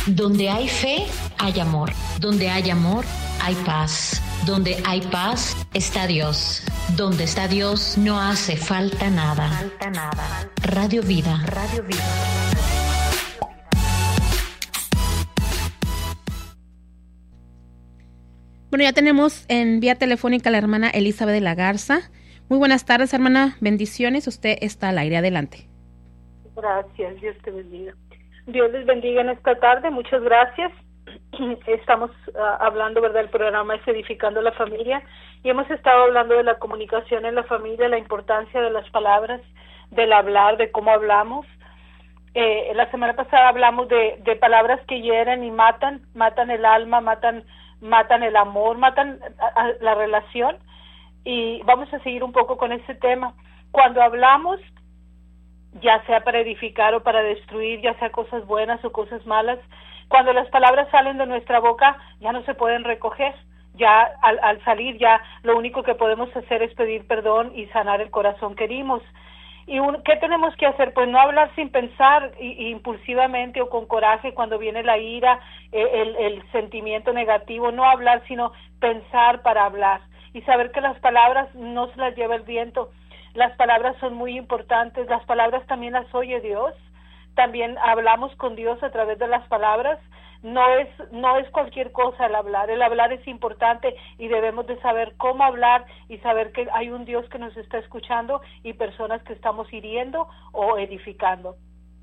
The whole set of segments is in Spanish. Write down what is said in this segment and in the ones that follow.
Donde hay fe, hay amor. Donde hay amor, hay paz. Donde hay paz, está Dios. Donde está Dios, no hace falta nada. Radio Vida. Radio Vida. Bueno, ya tenemos en vía telefónica a la hermana Elizabeth de la Garza. Muy buenas tardes, hermana. Bendiciones. Usted está al aire. Adelante. Gracias. Dios te bendiga. Dios les bendiga en esta tarde. Muchas gracias. Estamos hablando, ¿verdad? El programa es Edificando la Familia y hemos estado hablando de la comunicación en la familia, la importancia de las palabras, del hablar, de cómo hablamos. La semana pasada hablamos de palabras que hieren y matan el alma, matan el amor, matan la relación, y vamos a seguir un poco con ese tema. Cuando hablamos, ya sea para edificar o para destruir, ya sea cosas buenas o cosas malas, cuando las palabras salen de nuestra boca, ya no se pueden recoger. Ya al salir, ya lo único que podemos hacer es pedir perdón y sanar el corazón que herimos. ¿Y qué tenemos que hacer? Pues no hablar sin pensar, impulsivamente o con coraje cuando viene la ira, el sentimiento negativo. No hablar, sino pensar para hablar. Y saber que las palabras no se las lleva el viento. Las palabras son muy importantes. Las palabras también las oye Dios. También hablamos con Dios a través de las palabras. No es cualquier cosa el hablar. El hablar es importante y debemos de saber cómo hablar y saber que hay un Dios que nos está escuchando y personas que estamos hiriendo o edificando.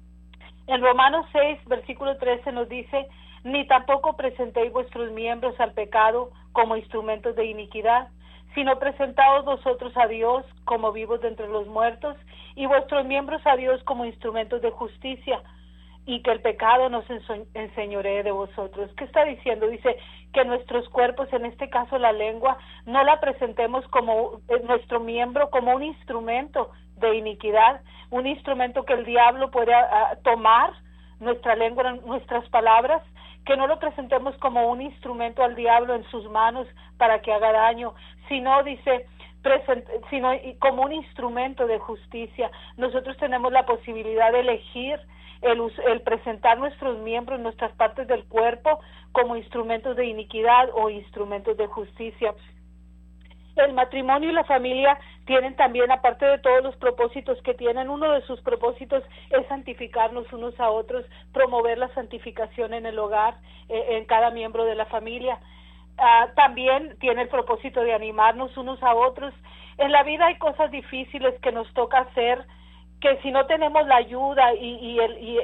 En Romanos 6, versículo 13 nos dice: ni tampoco presentéis vuestros miembros al pecado como instrumentos de iniquidad, sino presentaos vosotros a Dios como vivos de entre los muertos y vuestros miembros a Dios como instrumentos de justicia, y que el pecado no se enseñoree de vosotros. ¿Qué está diciendo? Dice que nuestros cuerpos, en este caso la lengua, no la presentemos como nuestro miembro, como un instrumento de iniquidad, un instrumento que el diablo puede tomar, nuestra lengua, nuestras palabras, que no lo presentemos como un instrumento al diablo en sus manos para que haga daño, sino, dice, sino como un instrumento de justicia. Nosotros tenemos la posibilidad de elegir el presentar nuestros miembros, nuestras partes del cuerpo como instrumentos de iniquidad o instrumentos de justicia. El matrimonio y la familia tienen también, aparte de todos los propósitos que tienen, uno de sus propósitos es santificarnos unos a otros, promover la santificación en el hogar, en cada miembro de la familia. También tiene el propósito de animarnos unos a otros. En la vida hay cosas difíciles que nos toca hacer, que si no tenemos la ayuda y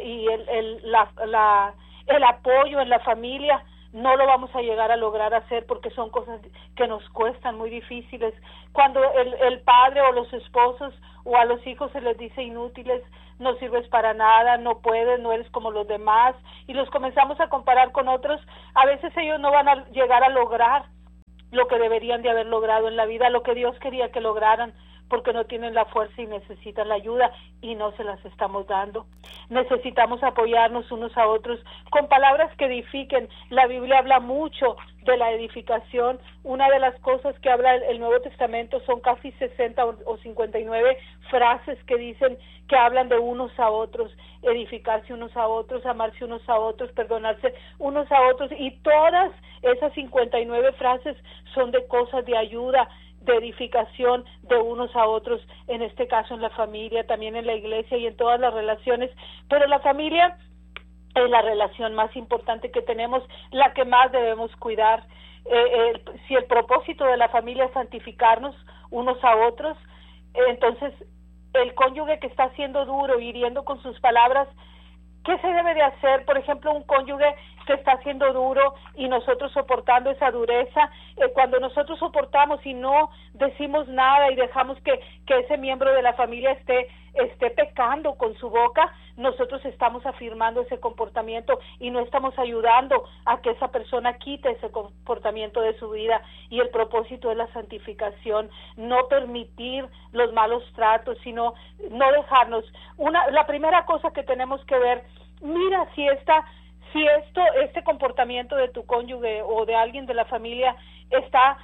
el apoyo en la familia, no lo vamos a llegar a lograr hacer, porque son cosas que nos cuestan, muy difíciles. Cuando el padre o los esposos o a los hijos se les dice inútiles, no sirves para nada, no puedes, no eres como los demás, y los comenzamos a comparar con otros, a veces ellos no van a llegar a lograr lo que deberían de haber logrado en la vida, lo que Dios quería que lograran, porque no tienen la fuerza y necesitan la ayuda y no se las estamos dando. Necesitamos apoyarnos unos a otros con palabras que edifiquen. La Biblia habla mucho de la edificación. Una de las cosas que habla el Nuevo Testamento son casi 60 o 59 frases que dicen, que hablan de unos a otros, edificarse unos a otros, amarse unos a otros, perdonarse unos a otros, y todas esas 59 frases son de cosas de ayuda, de edificación de unos a otros, en este caso en la familia, también en la iglesia y en todas las relaciones. Pero la familia es la relación más importante que tenemos, la que más debemos cuidar. Si el propósito de la familia es santificarnos unos a otros, entonces el cónyuge que está siendo duro, hiriendo con sus palabras, ¿qué se debe de hacer? Por ejemplo, un cónyuge que está siendo duro y nosotros soportando esa dureza, cuando nosotros soportamos y no decimos nada y dejamos que ese miembro de la familia esté pecando con su boca, nosotros estamos afirmando ese comportamiento y no estamos ayudando a que esa persona quite ese comportamiento de su vida. Y el propósito es la santificación, no permitir los malos tratos, sino no dejarnos. La primera cosa que tenemos que ver, mira si este comportamiento de tu cónyuge o de alguien de la familia está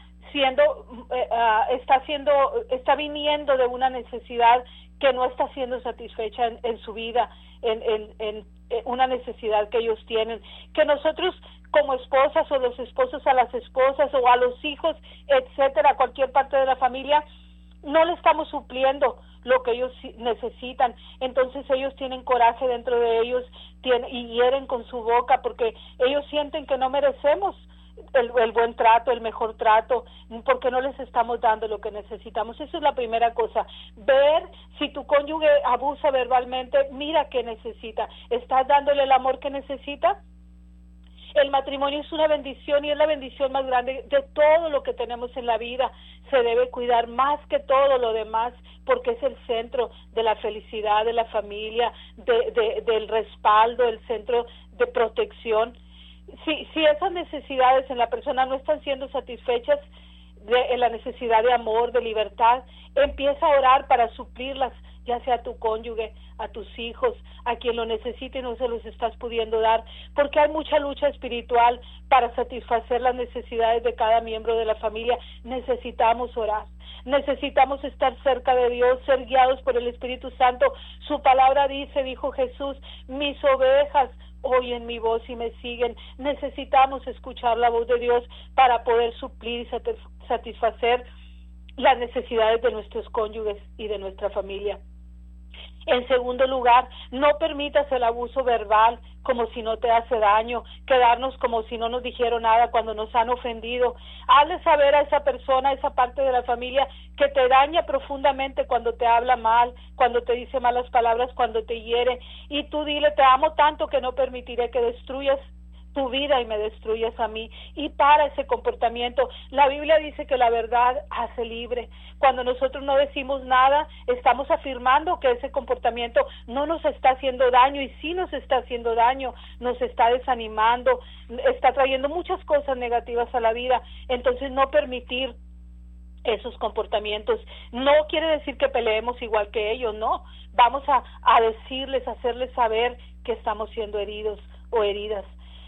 viniendo de una necesidad que no está siendo satisfecha en su vida, en una necesidad que ellos tienen, que nosotros como esposas o los esposos a las esposas o a los hijos, etcétera, cualquier parte de la familia, no le estamos supliendo lo que ellos necesitan. Entonces ellos tienen coraje dentro de ellos y hieren con su boca porque ellos sienten que no merecemos el buen trato, el mejor trato, porque no les estamos dando lo que necesitamos. Eso es la primera cosa. Ver si tu cónyuge abusa verbalmente, mira qué necesita. ¿Estás dándole el amor que necesita? El matrimonio es una bendición y es la bendición más grande de todo lo que tenemos en la vida. Se debe cuidar más que todo lo demás porque es el centro de la felicidad de la familia, del respaldo, el centro de protección. Si esas necesidades en la persona no están siendo satisfechas, en la necesidad de amor, de libertad, empieza a orar para suplirlas, ya sea a tu cónyuge, a tus hijos, a quien lo necesite y no se los estás pudiendo dar, porque hay mucha lucha espiritual para satisfacer las necesidades de cada miembro de la familia. Necesitamos orar, necesitamos estar cerca de Dios, ser guiados por el Espíritu Santo. Su palabra dijo Jesús, mis ovejas oyen mi voz y me siguen. Necesitamos escuchar la voz de Dios para poder suplir y satisfacer las necesidades de nuestros cónyuges y de nuestra familia. En segundo lugar, no permitas el abuso verbal como si no te hace daño, quedarnos como si no nos dijeron nada cuando nos han ofendido. Hazle saber a esa persona, a esa parte de la familia, que te daña profundamente cuando te habla mal, cuando te dice malas palabras, cuando te hiere. Y tú dile, te amo tanto que no permitiré que destruyas tu vida y me destruyas a mí. Y para ese comportamiento, la Biblia dice que la verdad hace libre. Cuando nosotros no decimos nada, estamos afirmando que ese comportamiento no nos está haciendo daño, y sí nos está haciendo daño, nos está desanimando, está trayendo muchas cosas negativas a la vida. Entonces no permitir esos comportamientos no quiere decir que peleemos igual que ellos, no. Vamos a decirles, a hacerles saber que estamos siendo heridos o heridas.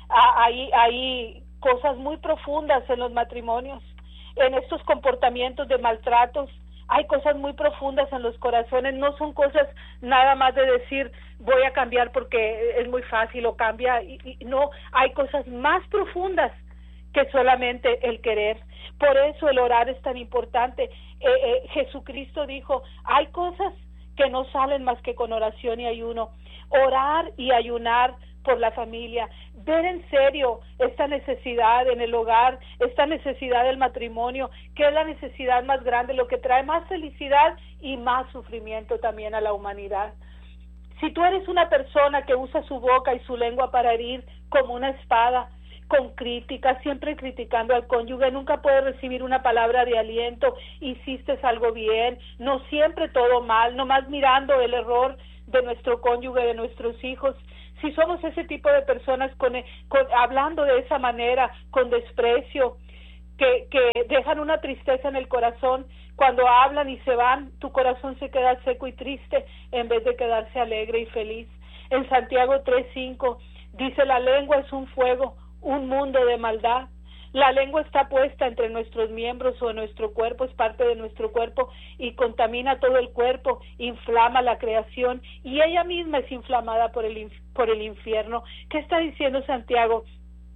Hay cosas muy profundas en los matrimonios, en estos comportamientos de maltratos. Hay cosas muy profundas en los corazones, no son cosas nada más de decir voy a cambiar porque es muy fácil o cambia, y no, hay cosas más profundas que solamente el querer. Por eso el orar es tan importante. Jesucristo dijo, hay cosas que no salen más que con oración y ayuno. Orar y ayunar por la familia, ver en serio esta necesidad en el hogar, esta necesidad del matrimonio, que es la necesidad más grande, lo que trae más felicidad y más sufrimiento también a la humanidad. Si tú eres una persona que usa su boca y su lengua para herir como una espada, con crítica, siempre criticando al cónyuge, nunca puedes recibir una palabra de aliento, hiciste algo bien, no siempre todo mal, nomás mirando el error de nuestro cónyuge, de nuestros hijos. Si somos ese tipo de personas hablando de esa manera, con desprecio, que dejan una tristeza en el corazón, cuando hablan y se van, tu corazón se queda seco y triste en vez de quedarse alegre y feliz. En Santiago 3:5 dice, la lengua es un fuego, un mundo de maldad. La lengua está puesta entre nuestros miembros o nuestro cuerpo, es parte de nuestro cuerpo y contamina todo el cuerpo, inflama la creación y ella misma es inflamada por el infierno. ¿Qué está diciendo Santiago?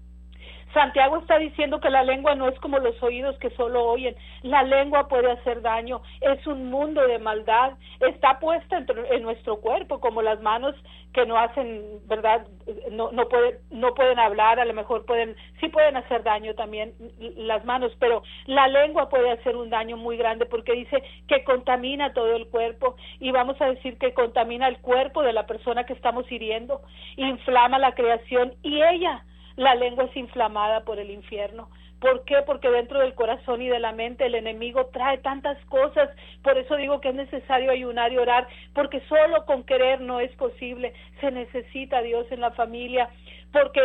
Santiago está diciendo que la lengua no es como los oídos que solo oyen. La lengua puede hacer daño, es un mundo de maldad, está puesta en nuestro cuerpo, como las manos que no hacen, ¿verdad? No pueden hablar, a lo mejor sí pueden hacer daño también las manos, pero la lengua puede hacer un daño muy grande porque dice que contamina todo el cuerpo, y vamos a decir que contamina el cuerpo de la persona que estamos hiriendo, inflama la creación, y la lengua es inflamada por el infierno. ¿Por qué? Porque dentro del corazón y de la mente el enemigo trae tantas cosas. Por eso digo que es necesario ayunar y orar, porque solo con querer no es posible. Se necesita a Dios en la familia, porque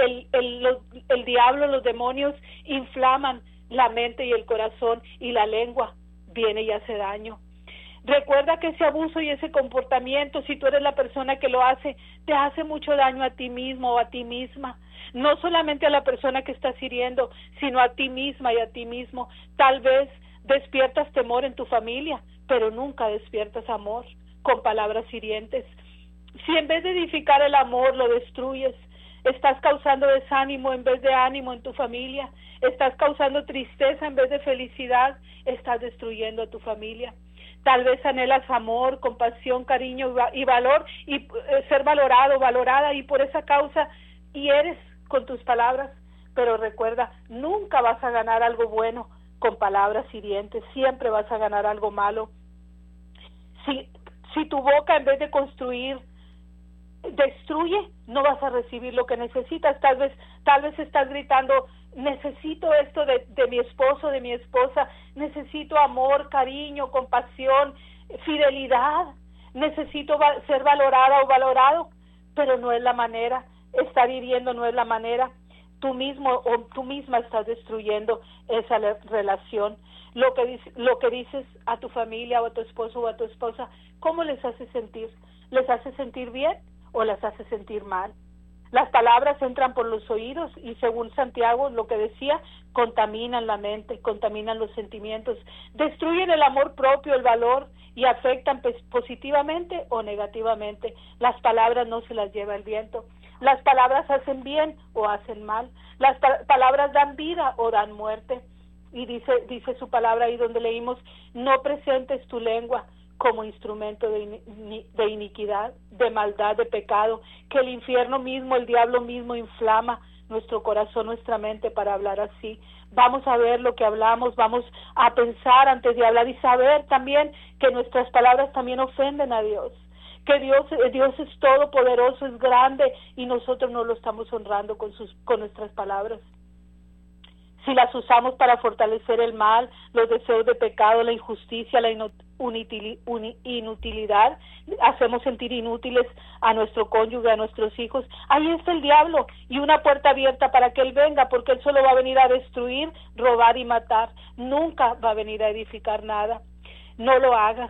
el diablo, los demonios inflaman la mente y el corazón, y la lengua viene y hace daño. Recuerda que ese abuso y ese comportamiento, si tú eres la persona que lo hace, te hace mucho daño a ti mismo o a ti misma. No solamente a la persona que estás hiriendo, sino a ti misma y a ti mismo. Tal vez despiertas temor en tu familia, pero nunca despiertas amor con palabras hirientes. Si en vez de edificar el amor lo destruyes, estás causando desánimo en vez de ánimo en tu familia, estás causando tristeza en vez de felicidad, estás destruyendo a tu familia. Tal vez anhelas amor, compasión, cariño y valor, y ser valorado, valorada, y por esa causa hieres con tus palabras. Pero recuerda, nunca vas a ganar algo bueno con palabras hirientes, siempre vas a ganar algo malo. Si tu boca en vez de construir destruye, no vas a recibir lo que necesitas. Tal vez estás gritando, necesito esto de mi esposo, de mi esposa, necesito amor, cariño, compasión, fidelidad, necesito ser valorada o valorado, pero no es la manera. Estar hiriendo no es la manera. Tú mismo o tú misma estás destruyendo esa relación. Lo que dices a tu familia o a tu esposo o a tu esposa, ¿cómo les hace sentir? ¿Les hace sentir bien o las hace sentir mal? Las palabras entran por los oídos y, según Santiago, lo que decía, contaminan la mente, contaminan los sentimientos, destruyen el amor propio, el valor, y afectan positivamente o negativamente. Las palabras no se las lleva el viento. Las palabras hacen bien o hacen mal. Las palabras dan vida o dan muerte. Y dice su palabra ahí donde leímos, no presentes tu lengua como instrumento de iniquidad, de maldad, de pecado, que el infierno mismo, el diablo mismo inflama nuestro corazón, nuestra mente para hablar así. Vamos a ver lo que hablamos, vamos a pensar antes de hablar y saber también que nuestras palabras también ofenden a Dios, que Dios es todopoderoso, es grande, y nosotros no lo estamos honrando con nuestras palabras. Si las usamos para fortalecer el mal, los deseos de pecado, la injusticia, la inutilidad, hacemos sentir inútiles a nuestro cónyuge, a nuestros hijos, ahí está el diablo, y una puerta abierta para que él venga, porque él solo va a venir a destruir, robar y matar. Nunca va a venir a edificar nada. No lo hagas.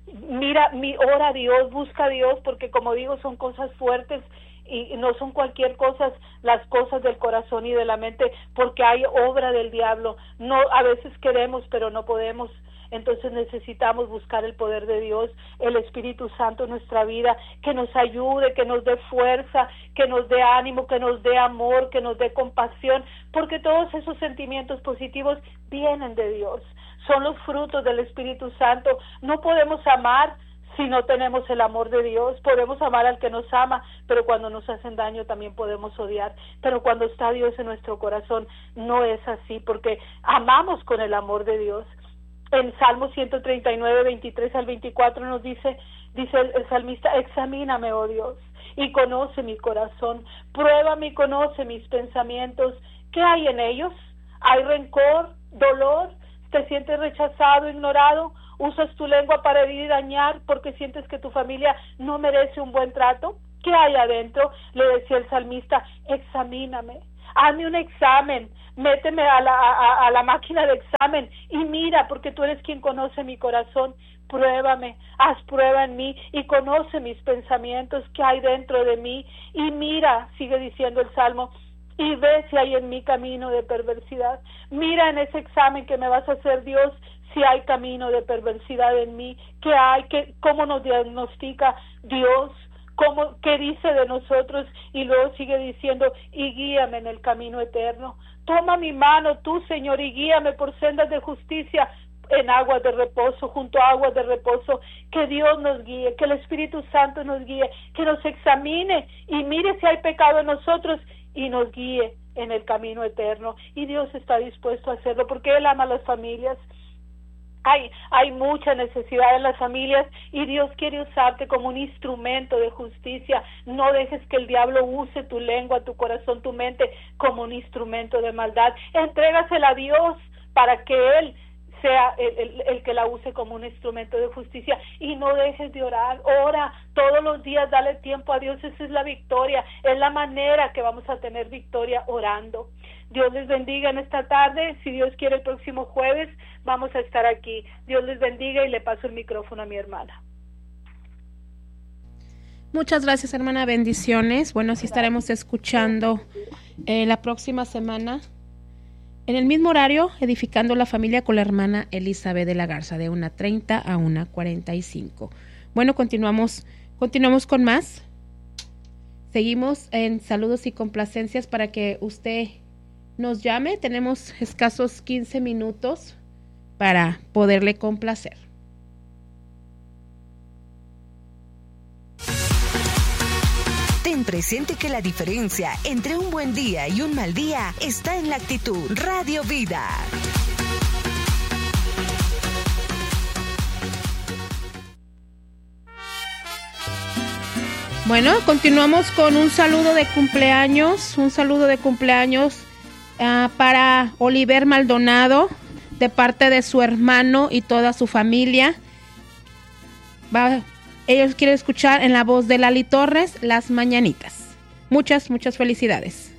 Ora a Dios, busca a Dios, porque como digo, son cosas fuertes y no son cualquier cosa, las cosas del corazón y de la mente, porque hay obra del diablo. No, a veces queremos, pero no podemos. Entonces necesitamos buscar el poder de Dios, el Espíritu Santo en nuestra vida, que nos ayude, que nos dé fuerza, que nos dé ánimo, que nos dé amor, que nos dé compasión, porque todos esos sentimientos positivos vienen de Dios, son los frutos del Espíritu Santo. No podemos amar si no tenemos el amor de Dios. Podemos amar al que nos ama, pero cuando nos hacen daño también podemos odiar. Pero cuando está Dios en nuestro corazón, no es así, porque amamos con el amor de Dios. En Salmo 139, 23 al 24 nos dice el salmista, examíname, oh Dios, y conoce mi corazón, pruébame y conoce mis pensamientos. ¿Qué hay en ellos? ¿Hay rencor, dolor? ¿Te sientes rechazado, ignorado? ¿Usas tu lengua para herir y dañar porque sientes que tu familia no merece un buen trato? ¿Qué hay adentro? Le decía el salmista, examíname, hazme un examen, méteme a la máquina de examen y mira, porque tú eres quien conoce mi corazón. Pruébame, haz prueba en mí y conoce mis pensamientos, qué hay dentro de mí, y mira, sigue diciendo el Salmo, y ve si hay en mí camino de perversidad. Mira en ese examen que me vas a hacer, Dios, si hay camino de perversidad en mí, qué hay, cómo nos diagnostica Dios, qué dice de nosotros, y luego sigue diciendo, y guíame en el camino eterno. Toma mi mano tú, Señor, y guíame por sendas de justicia, en aguas de reposo, junto a aguas de reposo. Que Dios nos guíe, que el Espíritu Santo nos guíe, que nos examine y mire si hay pecado en nosotros y nos guíe en el camino eterno. Y Dios está dispuesto a hacerlo porque Él ama a las familias. Hay mucha necesidad en las familias y Dios quiere usarte como un instrumento de justicia. No dejes que el diablo use tu lengua, tu corazón, tu mente como un instrumento de maldad. Entrégasela a Dios para que Él sea el que la use como un instrumento de justicia, y no dejes de orar. Ora todos los días, dale tiempo a Dios. Esa es la victoria, es la manera que vamos a tener victoria, orando. Dios les bendiga en esta tarde. Si Dios quiere, el próximo jueves vamos a estar aquí. Dios les bendiga, y le paso el micrófono a mi hermana. Muchas gracias, hermana, bendiciones. Bueno, sí estaremos escuchando la próxima semana en el mismo horario, Edificando la Familia, con la hermana Elizabeth de la Garza, de 1:30 a 1:45. Bueno, continuamos con más. Seguimos en saludos y complacencias para que usted nos llame. Tenemos escasos 15 minutos para poderle complacer. Ten presente que la diferencia entre un buen día y un mal día está en la actitud. Radio Vida. Bueno, continuamos con un saludo de cumpleaños. Para Oliver Maldonado, de parte de su hermano y toda su familia. Ellos quieren escuchar en la voz de Lali Torres Las Mañanitas. Muchas felicidades.